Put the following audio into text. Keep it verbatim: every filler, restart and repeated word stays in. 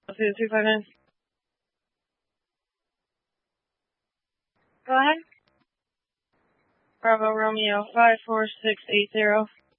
two two five nine. Go ahead. Bravo Romeo five four six eight zero.